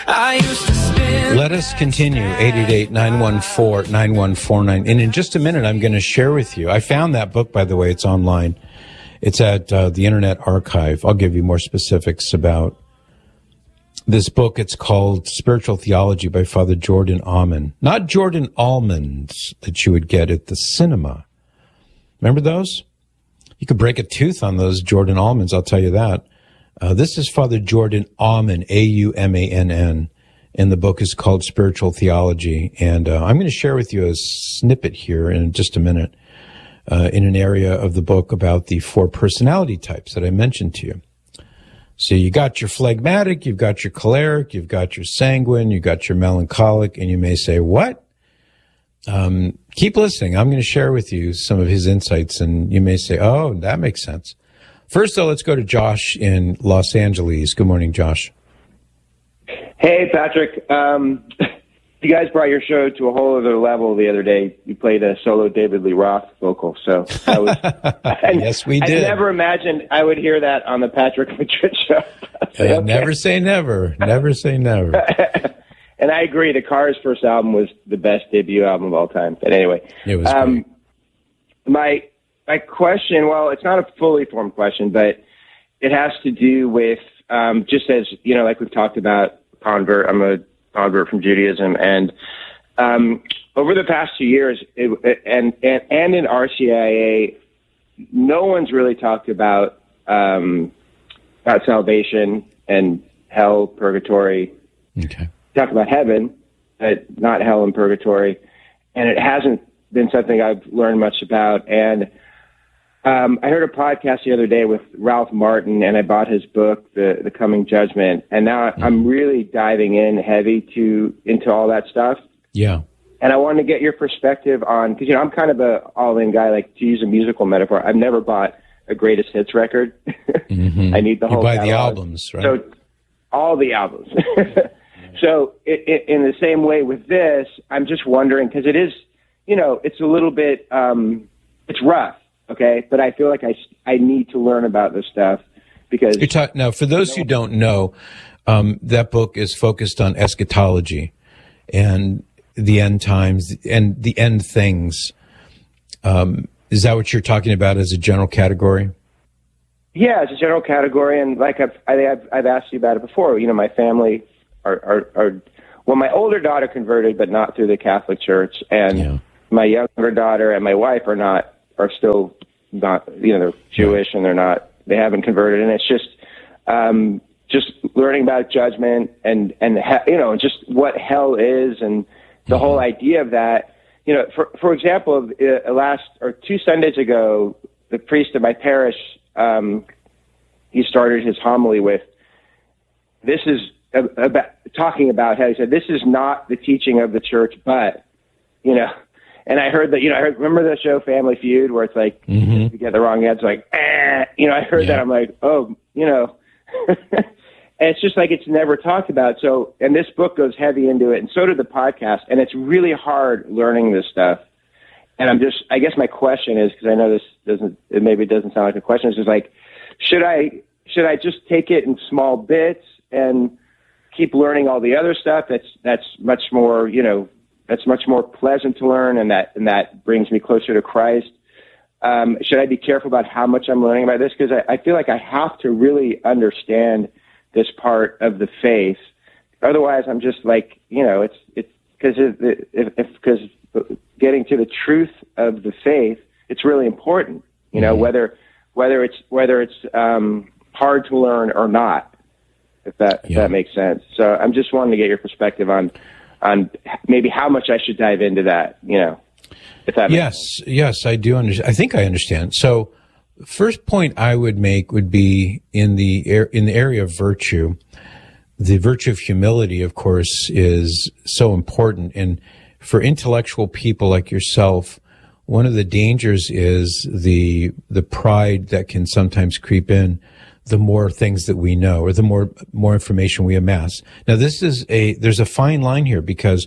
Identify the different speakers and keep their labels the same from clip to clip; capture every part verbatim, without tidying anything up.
Speaker 1: I used to spin.
Speaker 2: Let us continue, eight eight eight, nine one four, nine one four nine. And in just a minute, I'm going to share with you. I found that book, by the way. It's online. It's at uh, the Internet Archive. I'll give you more specifics about this book. It's called Spiritual Theology by Father Jordan Almond. Not Jordan almonds that you would get at the cinema. Remember those? You could break a tooth on those Jordan almonds, I'll tell you that. Uh, this is Father Jordan Aumann, A U M A N N, and the book is called Spiritual Theology. And uh, I'm going to share with you a snippet here in just a minute uh, in an area of the book about the four personality types that I mentioned to you. So you got your phlegmatic, you've got your choleric, you've got your sanguine, you've got your melancholic, and you may say, what? Um, keep listening. I'm going to share with you some of his insights, and you may say, oh, that makes sense. First, though, let's go to Josh in Los Angeles. Good morning, Josh.
Speaker 3: Hey, Patrick. Um, you guys brought your show to a whole other level the other day. You played a solo David Lee Roth vocal, so that was. I,
Speaker 2: yes, we did.
Speaker 3: I never imagined I would hear that on the Patrick Madrid show.
Speaker 2: Say, uh, okay. Never say never. Never say never.
Speaker 3: And I agree. The Cars' first album was the best debut album of all time. But anyway,
Speaker 2: it was
Speaker 3: um, my my question. Well, it's not a fully formed question, but it has to do with um, just as you know, like we've talked about. Convert. I'm a convert from Judaism, and um, over the past two years, it, and, and and in R C I A, no one's really talked about um, about salvation and hell, purgatory.
Speaker 2: Okay.
Speaker 3: Talk about heaven, but not hell and purgatory, and it hasn't been something I've learned much about. And Um, I heard a podcast the other day with Ralph Martin, and I bought his book, The The Coming Judgment, and now I'm really diving in heavy to into all that stuff.
Speaker 2: Yeah.
Speaker 3: And I wanted to get your perspective on, because you know I'm kind of a all-in guy. Like, to use a musical metaphor, I've never bought a greatest hits record.
Speaker 2: Mm-hmm.
Speaker 3: I need the
Speaker 2: you
Speaker 3: whole.
Speaker 2: buy
Speaker 3: catalog.
Speaker 2: the albums, right?
Speaker 3: So all the albums. So it, it, in the same way with this, I'm just wondering, because it is, you know, it's a little bit, um, it's rough. Okay, but I feel like I, I need to learn about this stuff because...
Speaker 2: You're talk- now, for those who don't know, um, that book is focused on eschatology and the end times and the end things. Um, is that what you're talking about as a general category?
Speaker 3: Yeah, as a general category, and like I've, I, I've, I've asked you about it before. You know, my family are, are, are... Well, my older daughter converted, but not through the Catholic Church, and yeah. my younger daughter and my wife are not... are still not, you know, they're Jewish and they're not, they haven't converted. And it's just, um, just learning about judgment and, and, you know, just what hell is and the mm-hmm. whole idea of that. You know, for, for example, uh, last or two Sundays ago, the priest of my parish, um, he started his homily with, this is about talking about hell. He said, this is not the teaching of the church, but, you know, and I heard that, you know, I heard, remember the show Family Feud where it's like,
Speaker 2: mm-hmm.
Speaker 3: if you get the wrong answer, like, eh, you know, I heard
Speaker 2: yeah.
Speaker 3: that. I'm like, oh, you know, and it's just like, it's never talked about. So, and this book goes heavy into it. And so did the podcast. And it's really hard learning this stuff. And I'm just, I guess my question is, cause I know this doesn't, it maybe it doesn't sound like a question. It's just like, should I, should I just take it in small bits and keep learning all the other stuff? That's, that's much more, you know, that's much more pleasant to learn, and that and that brings me closer to Christ. Um, should I be careful about how much I'm learning about this? Because I, I feel like I have to really understand this part of the faith. Otherwise, I'm just like, you know, it's it's because if because getting to the truth of the faith, it's really important. You know, mm-hmm. whether whether it's whether it's um, hard to learn or not, if that yeah. if that makes sense. So I'm just wanting to get your perspective on. on maybe how much I should dive into that, you know, if that makes
Speaker 2: Yes,
Speaker 3: sense.
Speaker 2: yes, I do understand. I think I understand. So first point I would make would be in the in the area of virtue. The virtue of humility, of course, is so important. And for intellectual people like yourself, one of the dangers is the the pride that can sometimes creep in the more things that we know or the more more information we amass. Now, this is a there's a fine line here because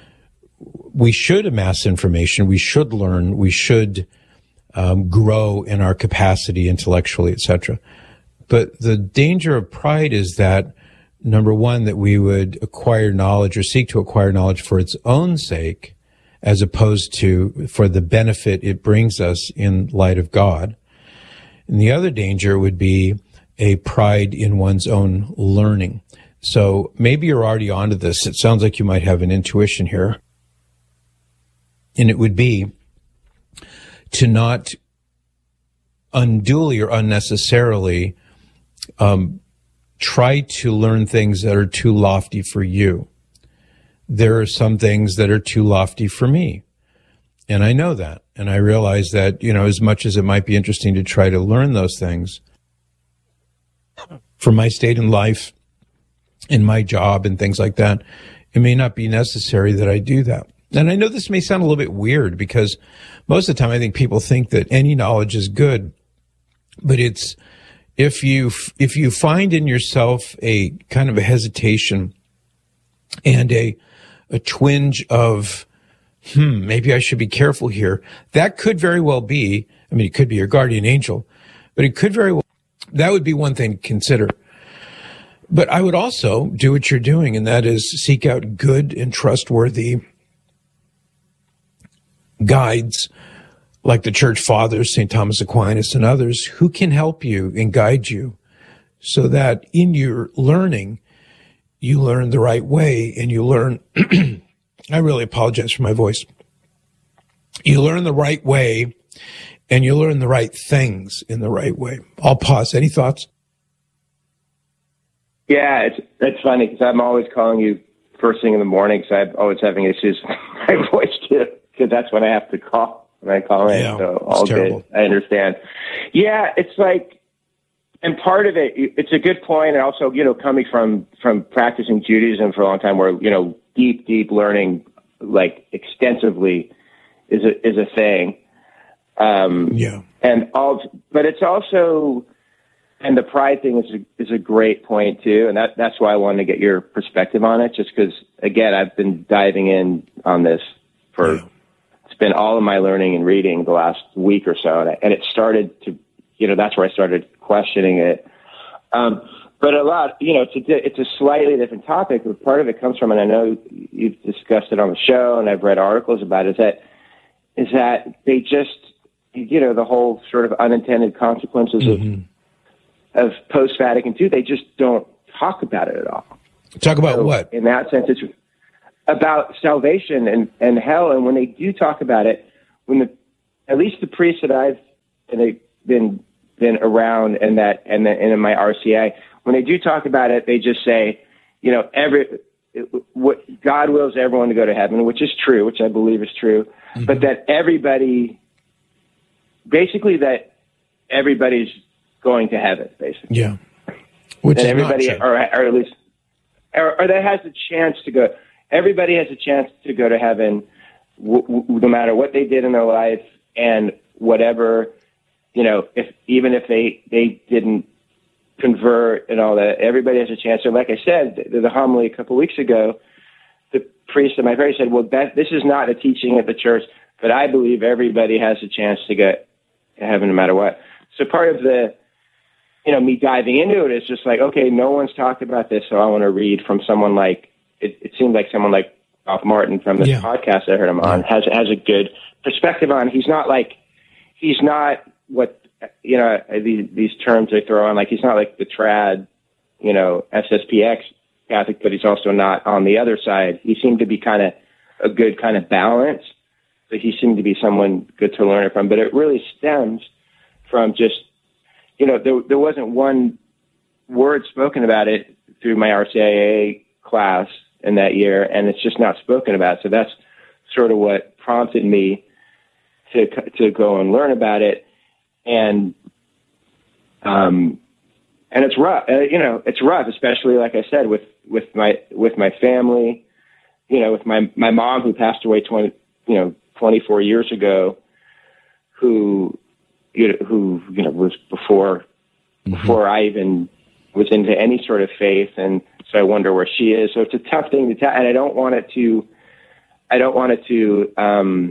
Speaker 2: we should amass information, we should learn, we should um, grow in our capacity intellectually, et cetera. But the danger of pride is that number one, that we would acquire knowledge or seek to acquire knowledge for its own sake, as opposed to for the benefit it brings us in light of God. And the other danger would be a pride in one's own learning. So maybe you're already onto this. It sounds like you might have an intuition here. And it would be to not unduly or unnecessarily um, try to learn things that are too lofty for you. There are some things that are too lofty for me. And I know that. And I realize that, you know, as much as it might be interesting to try to learn those things, for my state in life, in my job and things like that, it may not be necessary that I do that. And I know this may sound a little bit weird, because most of the time I think people think that any knowledge is good, but it's, if you, if you find in yourself a kind of a hesitation and a, a twinge of, hmm, maybe I should be careful here, that could very well be, I mean, it could be your guardian angel, but it could very well, that would be one thing to consider. But I would also do what you're doing, and that is seek out good and trustworthy guides like the Church Fathers, Saint Thomas Aquinas, and others, who can help you and guide you so that in your learning, you learn the right way, and you learn, I really apologize for my voice. You learn the right way, and you learn the right things in the right way. I'll pause. Any thoughts?
Speaker 3: Yeah, it's it's funny because I'm always calling you first thing in the morning, so I'm always having issues with my voice too, because that's when I have to call when I call in.
Speaker 2: Yeah,
Speaker 3: so all
Speaker 2: terrible.
Speaker 3: good. I understand. Yeah, it's like, and part of it, it's a good point, and also, you know, coming from from practicing Judaism for a long time, where, you know, deep, deep learning, like extensively, is a is a thing. Um,
Speaker 2: yeah,
Speaker 3: and all, but it's also. And the pride thing is a, is a great point too, and that that's why I wanted to get your perspective on it. Just because, again, I've been diving in on this for yeah. it's been all of my learning and reading the last week or so, and, I, and it started to, you know, that's where I started questioning it. Um, but a lot, you know, it's a it's a slightly different topic, but part of it comes from, and I know you've discussed it on the show, and I've read articles about it, is that is that they just, you know, the whole sort of unintended consequences mm-hmm. of. of post-Vatican two, they just don't talk about it at all.
Speaker 2: Talk about
Speaker 3: so
Speaker 2: what?
Speaker 3: In that sense, it's about salvation and, and hell. And when they do talk about it, when the, at least the priests that I've been, been, been around and that, and, the, and in my R C A, when they do talk about it, they just say, you know, every, what God wills everyone to go to heaven, which is true, which I believe is true, mm-hmm. but that everybody, basically that everybody's going to heaven, basically.
Speaker 2: Yeah. Which
Speaker 3: and
Speaker 2: is
Speaker 3: everybody,
Speaker 2: not true.
Speaker 3: or, or at least, or, or that has a chance to go. Everybody has a chance to go to heaven, w- w- no matter what they did in their life and whatever, you know, if even if they they didn't convert and all that, everybody has a chance. So, like I said, the, the homily a couple of weeks ago, the priest at my parish said, "Well, that this is not a teaching of the church, but I believe everybody has a chance to get to heaven, no matter what." So, part of the you know, me diving into it is just like, okay, no one's talked about this, so I want to read from someone like, it, it seemed like someone like Ralph Martin from this yeah. podcast I heard him on, yeah. has has a good perspective on. He's not like, he's not what, you know, these, these terms they throw on, like he's not like the trad, you know, S S P X Catholic, but he's also not on the other side. He seemed to be kind of a good kind of balance. So he seemed to be someone good to learn it from, but it really stems from just, you know, there, there wasn't one word spoken about it through my R C I A class in that year, and it's just not spoken about. So that's sort of what prompted me to to go and learn about it. And um, and it's rough, uh, you know, it's rough, especially like I said with with my with my family, you know, with my my mom who passed away twenty, you know, twenty-four years ago, who. You know, who you know was before mm-hmm. before I even was into any sort of faith, and so I wonder where she is. So it's a tough thing to tell, and I don't want it to, I don't want it to um,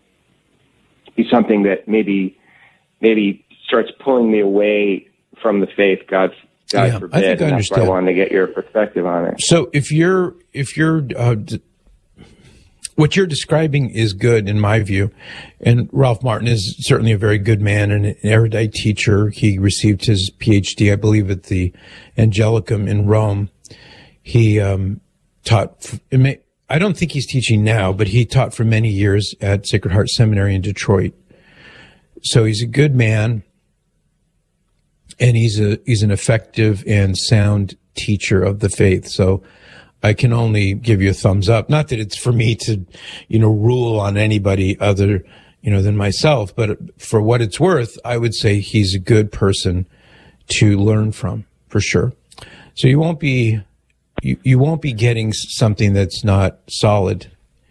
Speaker 3: be something that maybe maybe starts pulling me away from the faith. God, God
Speaker 2: yeah,
Speaker 3: forbid.
Speaker 2: I think I
Speaker 3: and that's
Speaker 2: understand.
Speaker 3: why I wanted to get your perspective on it.
Speaker 2: So if you're, if you're, uh, d- what you're describing is good in my view. And Ralph Martin is certainly a very good man and an erudite teacher. He received his P H D, I believe, at the Angelicum in Rome. He, um, taught, I don't think he's teaching now, but he taught for many years at Sacred Heart Seminary in Detroit. So he's a good man. And he's a, he's an effective and sound teacher of the faith. So I can only give you a thumbs up. Not that it's for me to, you know, rule on anybody other, you know, than myself, but for what it's worth, I would say he's a good person to learn from, for sure. So you won't be, you, you won't be getting something that's not solid.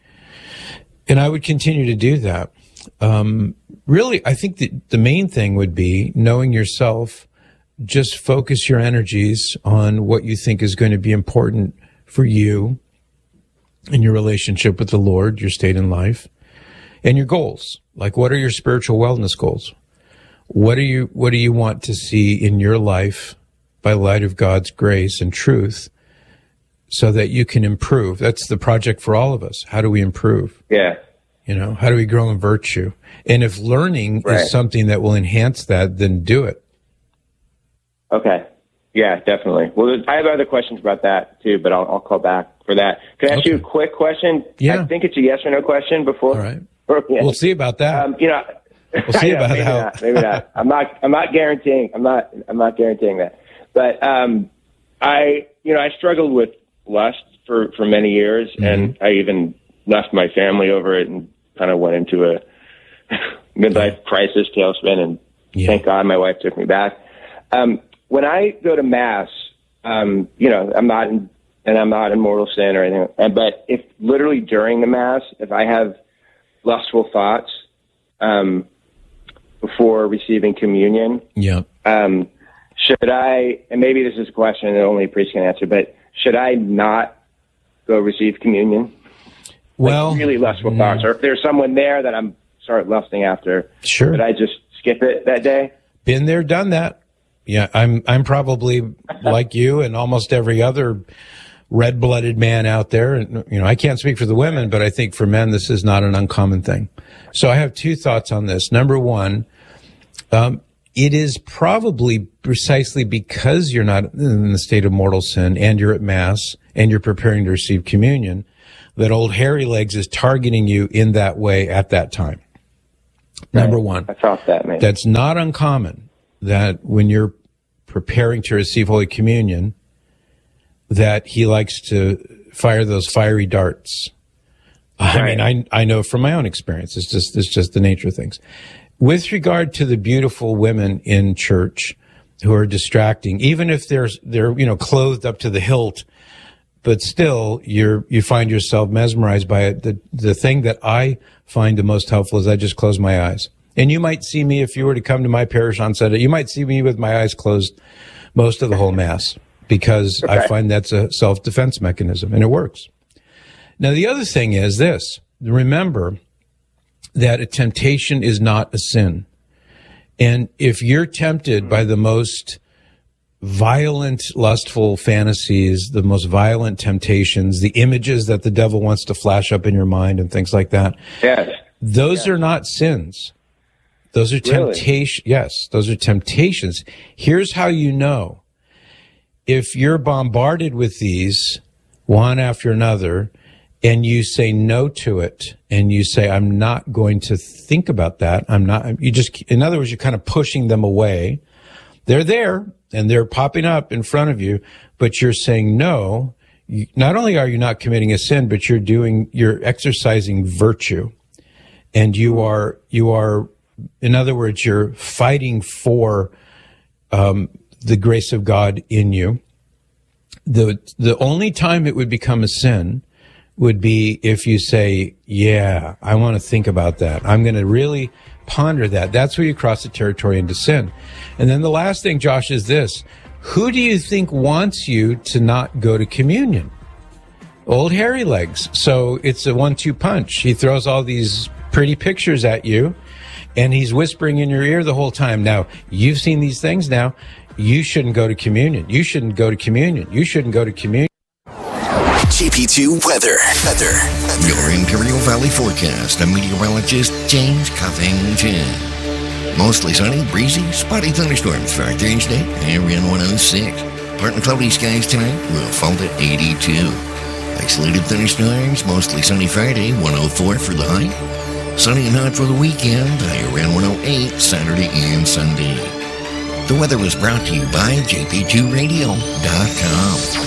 Speaker 2: And I would continue to do that. Um, really, I think that the main thing would be knowing yourself. Just focus your energies on what you think is going to be important for you in your relationship with the Lord, your state in life, and your goals. Like, what are your spiritual wellness goals? What do you, what do you want to see in your life by light of God's grace and truth so that you can improve? That's the project for all of us. How do we improve?
Speaker 3: Yeah.
Speaker 2: You know, how do we grow in virtue? And if learning
Speaker 3: Right.
Speaker 2: is something that will enhance that, then do it.
Speaker 3: Okay. Yeah, definitely. Well, there's- I have other questions about that too, but I'll, I'll call back for that. Can I ask
Speaker 2: Okay.
Speaker 3: you a quick question?
Speaker 2: Yeah.
Speaker 3: I think it's a yes or no question before.
Speaker 2: All right.
Speaker 3: before we end.
Speaker 2: We'll see about that.
Speaker 3: Um, you know,
Speaker 2: We'll see
Speaker 3: I know,
Speaker 2: about
Speaker 3: maybe
Speaker 2: how.
Speaker 3: Not, maybe not. I'm not. I'm not guaranteeing. I'm not. I'm not guaranteeing that. But um, I, you know, I struggled with lust for for many years,
Speaker 2: Mm-hmm.
Speaker 3: and I even left my family over it, and kind of went into a midlife crisis tailspin. And
Speaker 2: Yeah.
Speaker 3: thank God my wife took me back. Um, when I go to mass, um, you know, I'm not in, and I'm not in mortal sin or anything. And, but if literally during the mass, if I have lustful thoughts, um, before receiving communion,
Speaker 2: Yeah.
Speaker 3: um, should I, and maybe this is a question that only a priest can answer, but should I not go receive communion?
Speaker 2: Well,
Speaker 3: Like really lustful thoughts, or if there's someone there that I'm start lusting after,
Speaker 2: sure.
Speaker 3: should I just skip it that day?
Speaker 2: Been there, done that. Yeah, I'm I'm probably like you and almost every other red-blooded man out there. And, you know, I can't speak for the women, but I think for men, this is not an uncommon thing. So I have two thoughts on this. Number one, um, it is probably precisely because you're not in the state of mortal sin and you're at mass and you're preparing to receive communion that old hairy legs is targeting you in that way at that time. Number
Speaker 3: Right.
Speaker 2: one.
Speaker 3: I thought that, man.
Speaker 2: That's not uncommon, that when you're preparing to receive Holy Communion, that he likes to fire those fiery darts. I
Speaker 3: Right.
Speaker 2: mean, I I know from my own experience. It's just it's just the nature of things. With regard to the beautiful women in church who are distracting, even if they're they're you know clothed up to the hilt, but still you're you find yourself mesmerized by it. The the thing that I find the most helpful is I just close my eyes. And you might see me, if you were to come to my parish on Sunday, you might see me with my eyes closed most of the whole Mass, because
Speaker 3: Okay.
Speaker 2: I find that's a self-defense mechanism, and it works. Now, the other thing is this. Remember that a temptation is not a sin. And if you're tempted by the most violent, lustful fantasies, the most violent temptations, the images that the devil wants to flash up in your mind and things like that,
Speaker 3: Yes.
Speaker 2: those
Speaker 3: Yes.
Speaker 2: are not sins. Those are
Speaker 3: Really?
Speaker 2: temptation. Yes, those are temptations. Here's how you know. If you're bombarded with these one after another and you say no to it and you say, I'm not going to think about that. I'm not, you just, in other words, you're kind of pushing them away. They're there and they're popping up in front of you, but you're saying no. You, not only are you not committing a sin, but you're doing, you're exercising virtue, and you are, you are, in other words, you're fighting for um, the grace of God in you. The the only time it would become a sin would be if you say, yeah, I want to think about that. I'm going to really ponder that. That's where you cross the territory into sin. And then the last thing, Josh, is this. Who do you think wants you to not go to communion? Old hairy legs. So it's a one two punch. He throws all these pretty pictures at you, and he's whispering in your ear the whole time. Now, you've seen these things now. you shouldn't go to communion. You shouldn't go to communion. You shouldn't go to communion.
Speaker 1: J P two weather. Weather.
Speaker 4: Your Imperial Valley forecast. I'm meteorologist James Covington. Mostly sunny, breezy, spotty thunderstorms for Thursday, around one oh six. Partly cloudy skies tonight, will fall to eighty-two. Isolated thunderstorms, mostly sunny Friday, one oh four for the high. Sunny and hot for the weekend, high around one oh eight, Saturday and Sunday. The weather was brought to you by J P two radio dot com.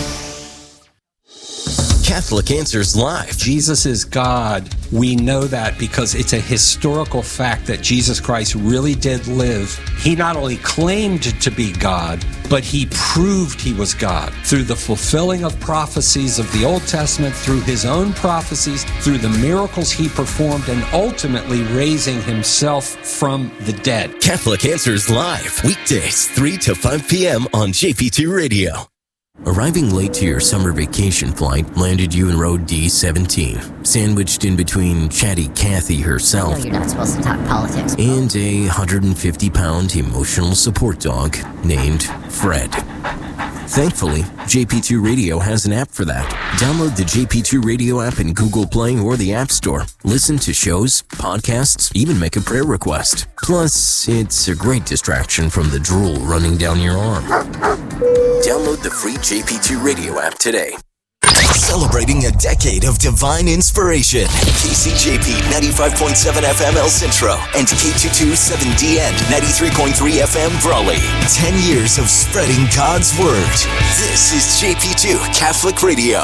Speaker 1: Catholic Answers Live.
Speaker 5: Jesus is God. We know that because it's a historical fact that Jesus Christ really did live. He not only claimed to be God, but he proved he was God through the fulfilling of prophecies of the Old Testament, through his own prophecies, through the miracles he performed, and ultimately raising himself from the dead.
Speaker 1: Catholic Answers Live. Weekdays, three to five p.m. on J P two Radio. Arriving late to your summer vacation flight landed you in row D seventeen, sandwiched in between chatty Kathy herself.
Speaker 6: I know you're not supposed to talk politics.
Speaker 1: And a one hundred fifty pound emotional support dog named Fred. Thankfully, J P two Radio has an app for that. Download the J P two Radio app in Google Play or the App Store. Listen to shows, podcasts, even make a prayer request. Plus, it's a great distraction from the drool running down your arm. Download the free J P two Radio app today.
Speaker 7: Celebrating a decade of divine inspiration. K C J P ninety-five point seven F M El Centro and K two twenty-seven D N ninety-three point three F M Brawley. Ten years of spreading God's Word. This is J P two Catholic Radio.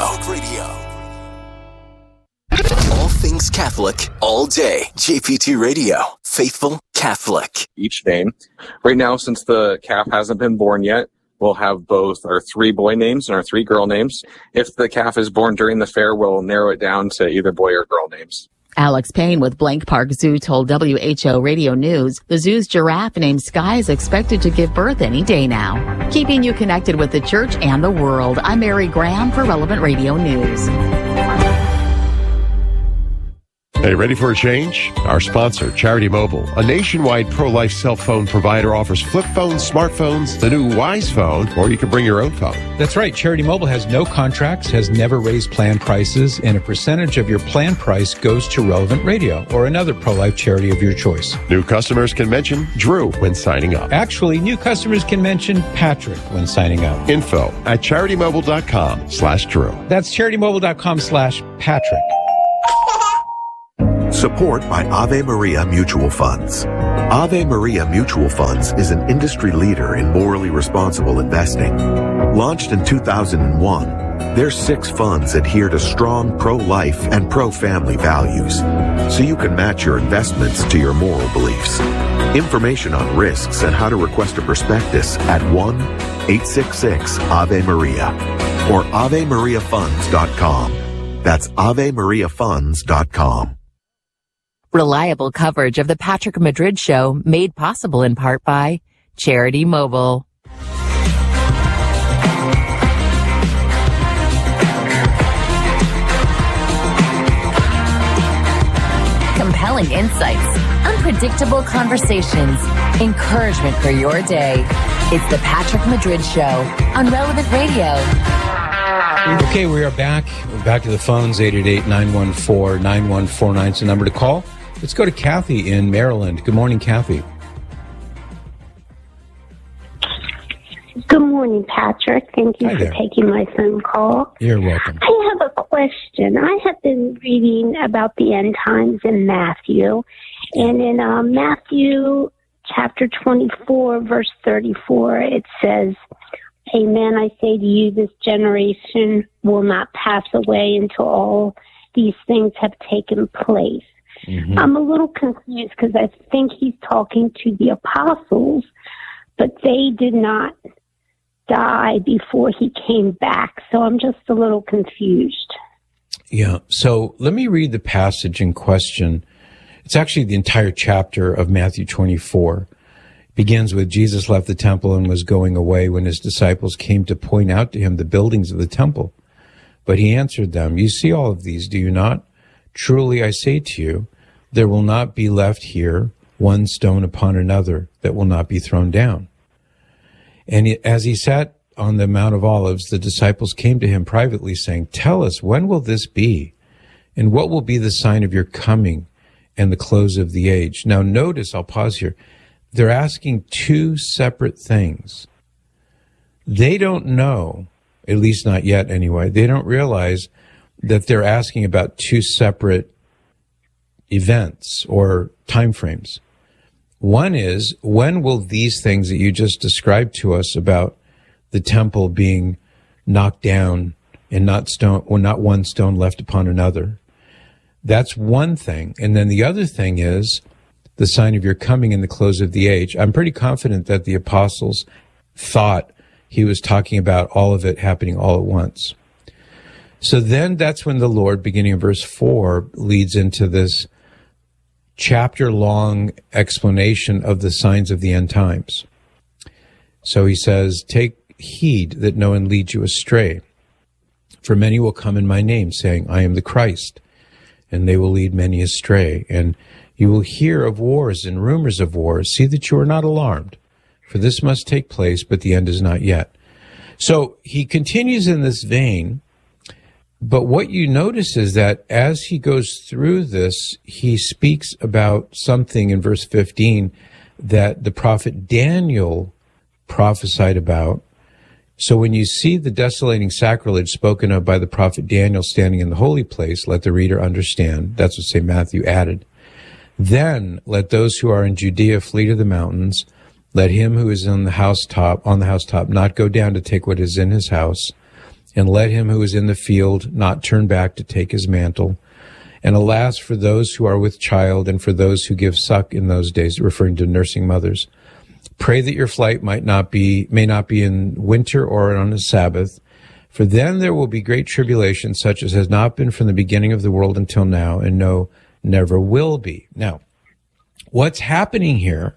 Speaker 7: All things Catholic, all day. J P two Radio. Faithful Catholic.
Speaker 8: Each name. Right now, since the calf hasn't been born yet, we'll have both our three boy names and our three girl names. If the calf is born during the fair, we'll narrow it down to either boy or girl names.
Speaker 9: Alex Payne with Blank Park Zoo told W H O Radio News the zoo's giraffe named Sky is expected to give birth any day now. Keeping you connected with the church and the world, I'm Mary Graham for Relevant Radio News.
Speaker 10: Hey, ready for a change? Our sponsor, Charity Mobile, a nationwide pro-life cell phone provider, offers flip phones, smartphones, the new Wise phone, or you can bring your own phone.
Speaker 2: That's right. Charity Mobile has no contracts, has never raised plan prices, and a percentage of your plan price goes to Relevant Radio or another pro-life charity of your choice.
Speaker 10: New customers can mention Drew when signing up.
Speaker 2: Actually, new customers can mention Patrick when signing up.
Speaker 10: Info at charitymobile.com slash Drew.
Speaker 2: That's charitymobile.com slash Patrick.
Speaker 11: Support by Ave Maria Mutual Funds. Ave Maria Mutual Funds is an industry leader in morally responsible investing. Launched in two thousand one, their six funds adhere to strong pro-life and pro-family values, so you can match your investments to your moral beliefs. Information on risks and how to request a prospectus at one eight six six Ave Maria or ave maria funds dot com. That's ave maria funds dot com.
Speaker 9: Reliable coverage of the Patrick Madrid Show made possible in part by Charity Mobile. Compelling insights, unpredictable conversations, encouragement for your day. It's the Patrick Madrid Show on Relevant Radio.
Speaker 2: Okay, we are back. We're back to the phones. eight eight eight, nine one four, nine one four nine is the number to call. Let's go to Kathy in Maryland. Good morning, Kathy.
Speaker 12: Good morning, Patrick. Thank you
Speaker 2: Hi
Speaker 12: for
Speaker 2: there.
Speaker 12: taking my phone call.
Speaker 2: You're welcome.
Speaker 12: I have a question. I have been reading about the end times in Matthew. And in uh, Matthew chapter twenty-four, verse thirty-four, it says, Amen, I say to you, this generation will not pass away until all these things have taken place. Mm-hmm. I'm a little confused because I think he's talking to the apostles, but they did not die before he came back. So I'm just a little confused.
Speaker 2: Yeah. So let me read the passage in question. It's actually the entire chapter of Matthew twenty-four. It begins with Jesus left the temple and was going away when his disciples came to point out to him the buildings of the temple. But he answered them, you see all of these, do you not? Truly I say to you, there will not be left here one stone upon another that will not be thrown down. And he, as he sat on the Mount of Olives, the disciples came to him privately, saying, "Tell us, when will this be? And what will be the sign of your coming and the close of the age?" Now notice, I'll pause here. They're asking two separate things. They don't know, at least not yet anyway, they don't realize that they're asking about two separate events or time frames. One is, when will these things that you just described to us about the temple being knocked down and not stone, or not one stone left upon another? That's one thing. And then the other thing is the sign of your coming and the close of the age. I'm pretty confident that the apostles thought he was talking about all of it happening all at once. So then that's when the Lord, beginning in verse four, leads into this chapter-long explanation of the signs of the end times. So he says, "Take heed that no one leads you astray. For many will come in my name, saying, 'I am the Christ,' and they will lead many astray. And you will hear of wars and rumors of wars. See that you are not alarmed, for this must take place, but the end is not yet." So he continues in this vein, but what you notice is that as he goes through this, he speaks about something in verse fifteen that the prophet Daniel prophesied about. So when you see the desolating sacrilege spoken of by the prophet Daniel standing in the holy place, let the reader understand. That's what Saint Matthew added. Then let those who are in Judea flee to the mountains. Let him who is on the housetop, on the housetop, not go down to take what is in his house. And let him who is in the field not turn back to take his mantle. And alas, for those who are with child and for those who give suck in those days, referring to nursing mothers. Pray that your flight might not be, may not be in winter or on a Sabbath, for then there will be great tribulation, such as has not been from the beginning of the world until now, and no, never will be. Now, what's happening here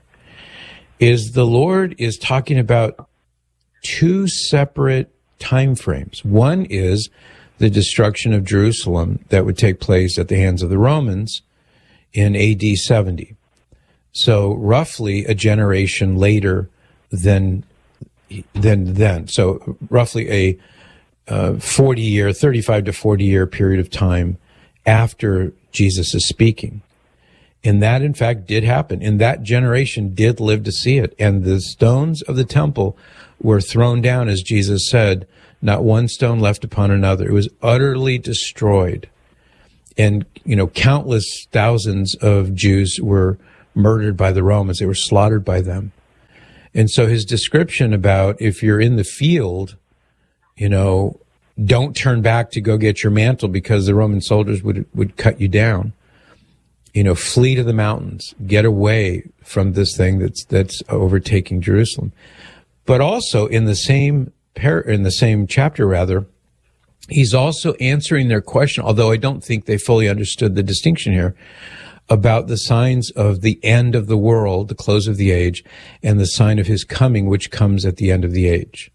Speaker 2: is the Lord is talking about two separate time frames. One is the destruction of Jerusalem that would take place at the hands of the Romans in A D seventy. So roughly a generation later than than then. So roughly a uh, forty year, thirty-five to forty year period of time after Jesus is speaking. And that, in fact, did happen. And that generation did live to see it. And the stones of the temple were thrown down, as Jesus said, not one stone left upon another. It was utterly destroyed. And, you know, countless thousands of Jews were murdered by the Romans. They were slaughtered by them. And so his description about if you're in the field, you know, don't turn back to go get your mantle because the Roman soldiers would would cut you down. You know, flee to the mountains, get away from this thing that's that's overtaking Jerusalem. But also in the same par- in the same chapter, rather, he's also answering their question, although I don't think they fully understood the distinction here, about the signs of the end of the world, the close of the age, and the sign of his coming, which comes at the end of the age.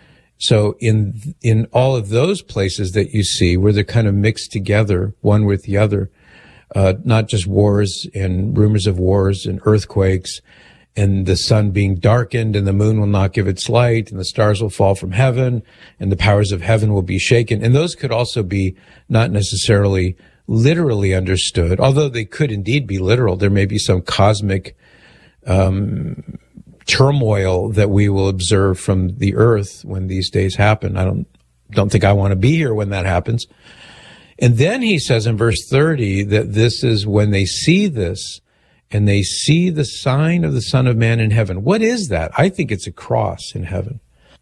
Speaker 2: So in in all of those places that you see where they're kind of mixed together, one with the other, uh, not just wars and rumors of wars and earthquakes and the sun being darkened and the moon will not give its light and the stars will fall from heaven and the powers of heaven will be shaken. And those could also be not necessarily literally understood, although they could indeed be literal. There may be some cosmic um, turmoil that we will observe from the earth when these days happen. I don't don't think I want to be here when that happens. And then he says in verse thirty that this is when they see this and they see the sign of the Son of Man in heaven. What is that? I think it's a cross in heaven.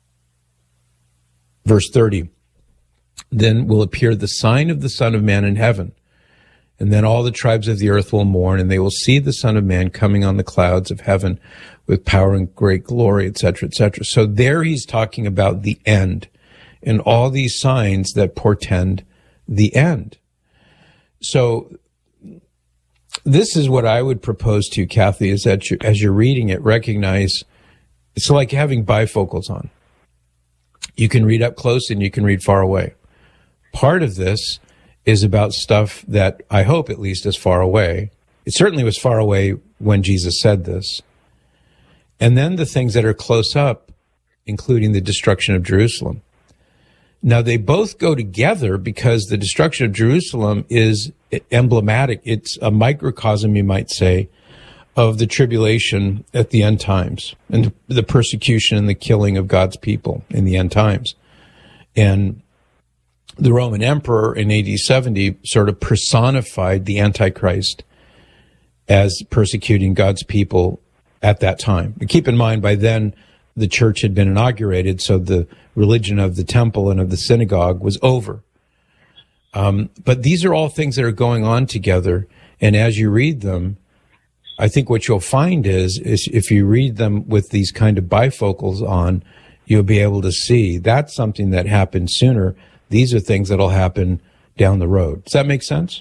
Speaker 2: Verse thirty, then will appear the sign of the Son of Man in heaven. And then all the tribes of the earth will mourn, and they will see the Son of Man coming on the clouds of heaven with power and great glory, et cetera, et cetera. So there he's talking about the end and all these signs that portend the end. So this is what I would propose to you, Kathy, is that you, as you're reading it, recognize it's like having bifocals on. You can read up close and you can read far away. Part of this is about stuff that I hope at least is far away. It certainly was far away when Jesus said this. And then the things that are close up including the destruction of Jerusalem. Now, they both go together because the destruction of Jerusalem is emblematic. It's a microcosm, you might say, of the tribulation at the end times and the persecution and the killing of God's people in the end times. And the Roman emperor in A D seventy sort of personified the Antichrist as persecuting God's people at that time. But keep in mind, by then, the church had been inaugurated, so the religion of the temple and of the synagogue was over. Um, but these are all things that are going on together, and as you read them, I think what you'll find is, is if you read them with these kind of bifocals on, you'll be able to see that's something that happened sooner. These are things that'll happen down the road. Does that make sense?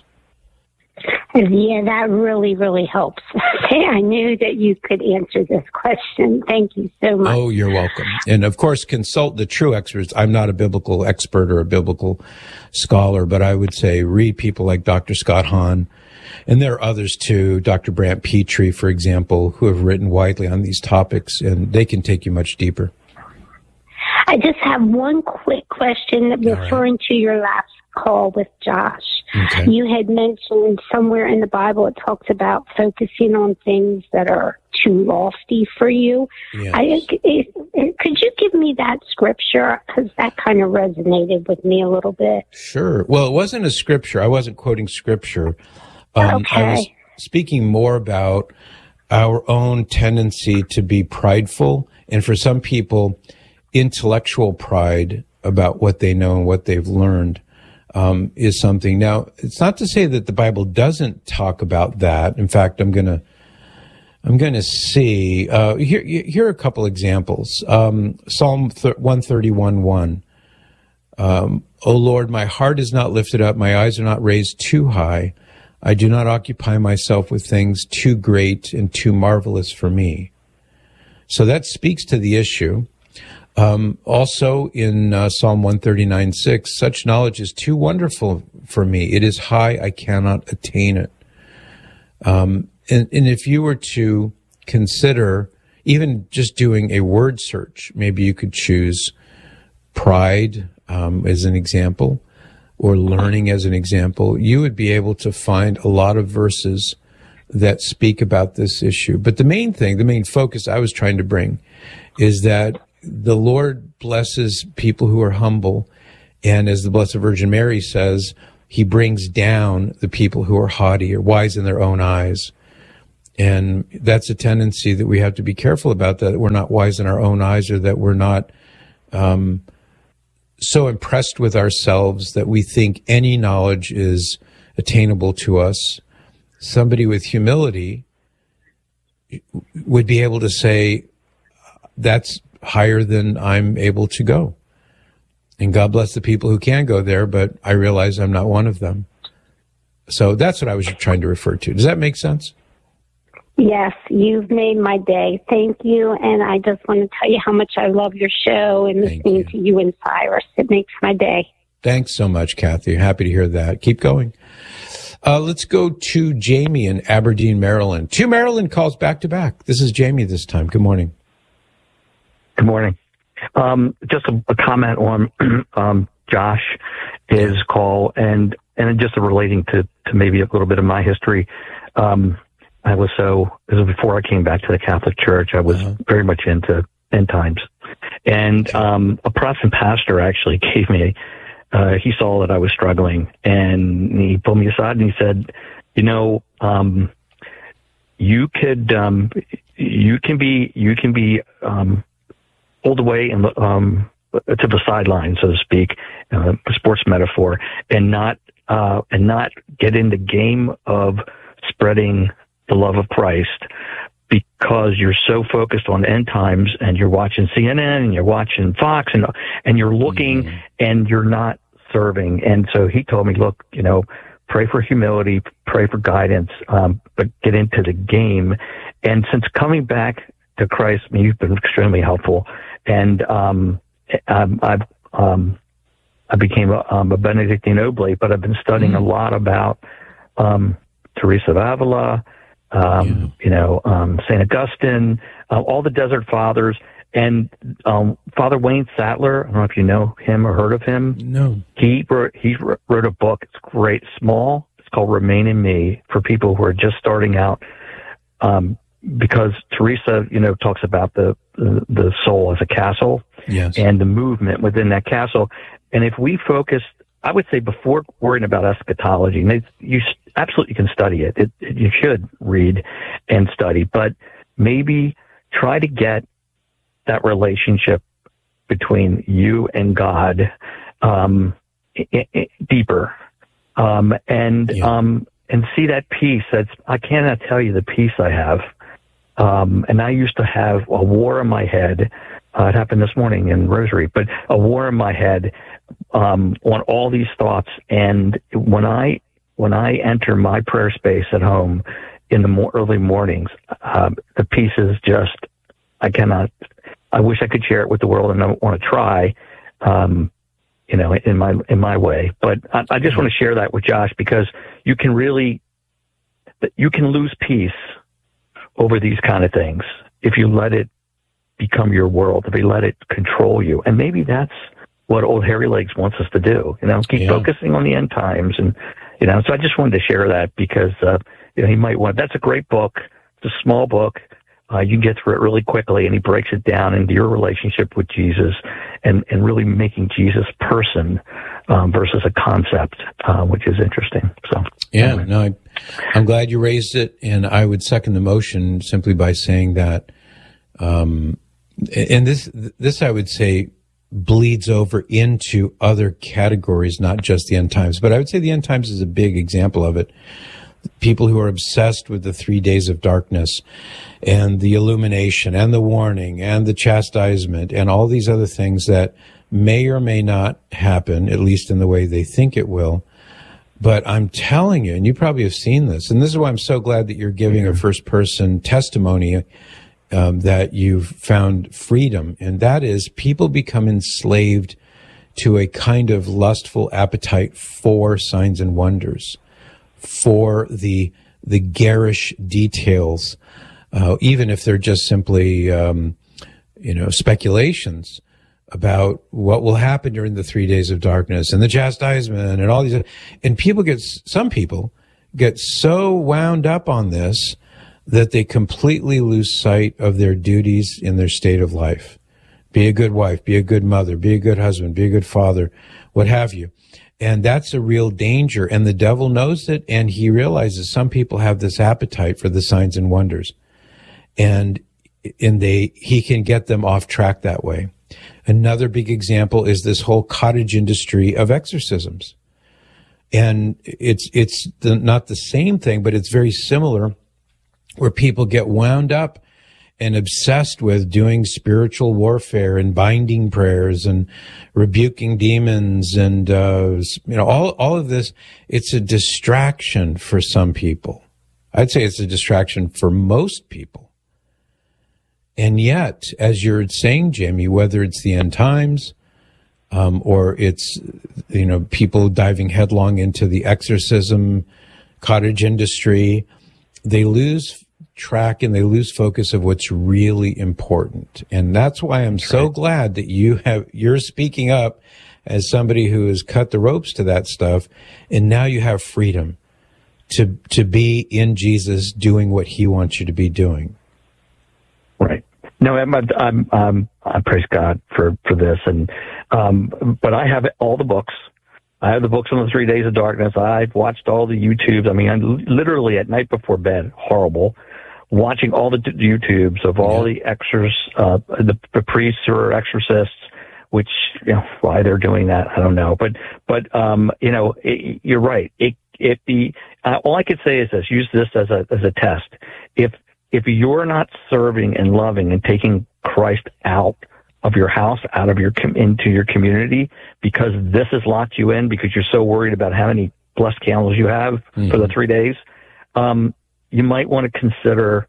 Speaker 12: Yeah, that really, really helps. I knew that you could answer this question. Thank you so much.
Speaker 2: Oh, you're welcome. And of course, consult the true experts. I'm not a biblical expert or a biblical scholar, but I would say read people like Doctor Scott Hahn. And there are others too, Doctor Brant Petrie, for example, who have written widely on these topics, and they can take you much deeper.
Speaker 12: I just have one quick question referring right. to your last call with Josh. Okay. You had mentioned somewhere in the Bible it talks about focusing on things that are too lofty for you. Yes. I, it, it, could you give me that scripture? Because that kind of resonated with me a little bit.
Speaker 2: Sure. Well, it wasn't a scripture. I wasn't quoting scripture. Um,
Speaker 12: okay.
Speaker 2: I was speaking more about our own tendency to be prideful, and for some people, intellectual pride about what they know and what they've learned. Um, is something. Now, it's not to say that the Bible doesn't talk about that. In fact, I'm gonna, I'm gonna see. Uh, here, here are a couple examples. Um, Psalm one thirty-one one. Um, O Lord, my heart is not lifted up, my eyes are not raised too high. I do not occupy myself with things too great and too marvelous for me. So that speaks to the issue. Um, also in uh, Psalm one thirty-nine six, such knowledge is too wonderful for me. It is high, I cannot attain it. Um, and, and if you were to consider even just doing a word search, maybe you could choose pride um, as an example, or learning as an example, you would be able to find a lot of verses that speak about this issue. But the main thing, the main focus I was trying to bring is that the Lord blesses people who are humble, and as the Blessed Virgin Mary says, he brings down the people who are haughty or wise in their own eyes. And that's a tendency that we have to be careful about, that we're not wise in our own eyes, or that we're not um, so impressed with ourselves that we think any knowledge is attainable to us. Somebody with humility would be able to say, that's higher than I'm able to go. And God bless the people who can go there, but I realize I'm not one of them. So that's what I was trying to refer to. Does that make sense?
Speaker 12: Yes, you've made my day. Thank you. And I just want to tell you how much I love your show and listening you. to you and Cyrus. It makes my day.
Speaker 2: Thanks so much, Kathy. Happy to hear that. Keep going. Uh, let's go to Jamie in Aberdeen, Maryland. Two Maryland calls back to back. This is Jamie this time. Good morning.
Speaker 13: Good morning. Um, just a, a comment on um, Josh, his call, and and just relating to, to maybe a little bit of my history. Um, I was so, this was before I came back to the Catholic Church, I was uh-huh. very much into end times. And um, a Protestant pastor actually gave me, uh, he saw that I was struggling, and he pulled me aside and he said, you know, um, you could, um, you can be, you can be, um, pulled away and um, to the sideline, so to speak, uh, a sports metaphor, and not uh, and not get in the game of spreading the love of Christ, because you're so focused on end times, and you're watching C N N and you're watching Fox, and and you're looking mm-hmm. and you're not serving. And so he told me, look, you know, pray for humility, pray for guidance, um, but get into the game. And since coming back to Christ, I mean, you've been extremely helpful. And um, I've, I've um, I became a, um, a Benedictine Oblate, but I've been studying mm-hmm. a lot about um, Teresa of Avila, um, yeah. you know, um, Saint Augustine, uh, all the Desert Fathers, and um, Father Wayne Sattler, I don't know if you know him or heard of him.
Speaker 2: No.
Speaker 13: He wrote, he wrote a book. It's great, small. It's called Remain in Me for people who are just starting out. Um, because Teresa, you know, talks about the, the, the soul as a castle.
Speaker 2: Yes.
Speaker 13: And the movement within that castle. And if we focus, I would say before worrying about eschatology, and you absolutely can study it. It, it. You should read and study, but maybe try to get that relationship between you and God um, I- I- deeper, um, and yeah. um, and see that peace. That's I cannot tell you the peace I have. Um, and I used to have a war in my head. Uh, it happened this morning in Rosary, but a war in my head um, on all these thoughts. And when I when I enter my prayer space at home in the more early mornings, uh, the peace is just I cannot. I wish I could share it with the world, and I want to try, um, you know, in my in my way. But I, I just want to share that with Josh because you can really you can lose peace over these kind of things if you let it become your world, if you let it control you. And maybe that's what old Hairy Legs wants us to do, you know, keep yeah. focusing on the end times. And, you know, so I just wanted to share that because, uh, you know, he might want, that's a great book. It's a small book. Uh, you can get through it really quickly, and he breaks it down into your relationship with Jesus and, and really making Jesus person um, versus a concept, uh, which is interesting. So
Speaker 2: yeah, anyway. no, I, I'm glad you raised it, and I would second the motion simply by saying that. Um, and this, this I would say bleeds over into other categories, not just the end times, but I would say the end times is a big example of it. People who are obsessed with the three days of darkness and the illumination and the warning and the chastisement and all these other things that may or may not happen, at least in the way they think it will. But I'm telling you, and you probably have seen this, and this is why I'm so glad that you're giving mm-hmm. a first-person testimony um, that you've found freedom, and that is people become enslaved to a kind of lustful appetite for signs and wonders, for the the garish details, uh, even if they're just simply, um, you know, speculations about what will happen during the three days of darkness and the chastisement and all these. And people get, some people get so wound up on this that they completely lose sight of their duties in their state of life. Be a good wife, be a good mother, be a good husband, be a good father, what have you. And that's a real danger. And the devil knows it, and he realizes some people have this appetite for the signs and wonders. And, and they, he can get them off track that way. Another big example is this whole cottage industry of exorcisms. And it's, it's the, not the same thing, but it's very similar, where people get wound up and obsessed with doing spiritual warfare and binding prayers and rebuking demons and, uh, you know, all, all of this. It's a distraction for some people. I'd say it's a distraction for most people. And yet, as you're saying, Jamie, whether it's the end times, um, or it's, you know, people diving headlong into the exorcism cottage industry, they lose track and they lose focus of what's really important. And that's why I'm so glad that you have, you're speaking up as somebody who has cut the ropes to that stuff. And now you have freedom to, to be in Jesus doing what he wants you to be doing.
Speaker 13: Right. No, I'm, I'm, I'm, I praise God for, for this. And, um, but I have all the books. I have the books on the three days of darkness. I've watched all the YouTubes. I mean, I'm literally at night before bed, horrible, watching all the YouTubes of all yeah. the exors, uh, the, the priests who are exorcists, which, you know, why they're doing that, I don't know. But, but, um, you know, it, you're right. It, if the, uh, all I could say is this, use this as a, as a test. If, if you're not serving and loving and taking Christ out of your house, out of your, com- into your community, because this has locked you in because you're so worried about how many blessed candles you have mm-hmm. for the three days, um, you might want to consider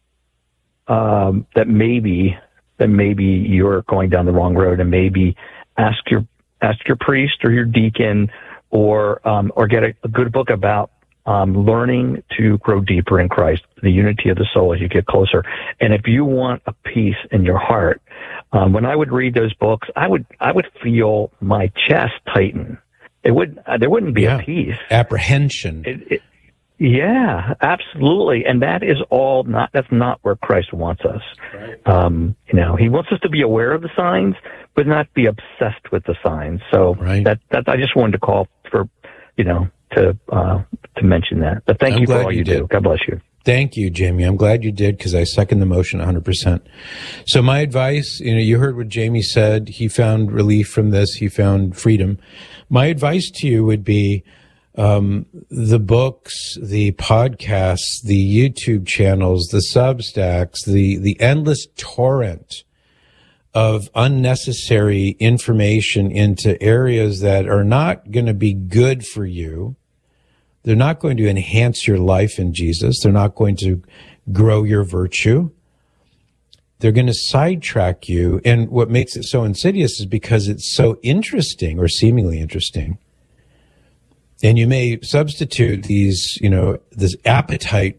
Speaker 13: um, that maybe that maybe you're going down the wrong road, and maybe ask your ask your priest or your deacon, or um, or get a, a good book about um, learning to grow deeper in Christ, the unity of the soul as you get closer. And if you want a peace in your heart, um, when I would read those books, I would I would feel my chest tighten. It would uh, there wouldn't be
Speaker 2: yeah.
Speaker 13: a peace,
Speaker 2: apprehension.
Speaker 13: It, it, yeah, absolutely, and that is all not. That's not where Christ wants us. Right. Um, you know, He wants us to be aware of the signs, but not be obsessed with the signs. So
Speaker 2: right.
Speaker 13: that that I just wanted to call for, you know, to uh, to mention that. But thank
Speaker 2: I'm
Speaker 13: you for
Speaker 2: glad
Speaker 13: all
Speaker 2: you
Speaker 13: you
Speaker 2: did.
Speaker 13: do. God bless you.
Speaker 2: Thank you, Jamie. I'm glad you did, because I second the motion one hundred percent. So my advice, you know, you heard what Jamie said. He found relief from this. He found freedom. My advice to you would be um, the books, the podcasts, the YouTube channels, the Substacks, the, the endless torrent of unnecessary information into areas that are not going to be good for you. They're not going to enhance your life in Jesus. They're not going to grow your virtue. They're going to sidetrack you. And what makes it so insidious is because it's so interesting, or seemingly interesting. And you may substitute these, you know, this appetite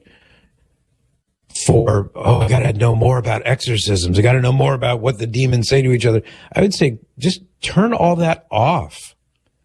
Speaker 2: for, oh, I got to know more about exorcisms. I got to know more about what the demons say to each other. I would say just turn all that off.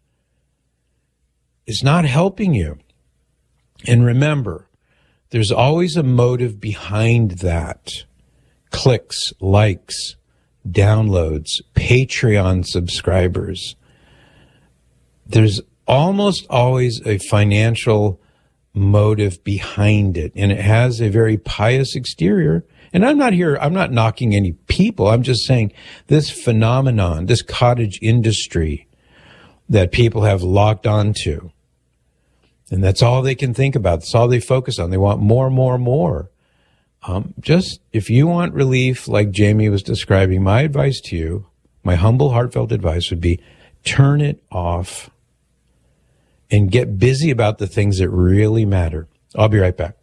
Speaker 2: It's not helping you. And remember, there's always a motive behind that. Clicks, likes, downloads, Patreon subscribers. There's almost always a financial motive behind it, and it has a very pious exterior. And I'm not here, I'm not knocking any people. I'm just saying this phenomenon, this cottage industry that people have locked onto, and that's all they can think about. That's all they focus on. They want more, more, more. Um, just, if you want relief, like Jamie was describing, my advice to you, my humble, heartfelt advice would be turn it off and get busy about the things that really matter. I'll be right back.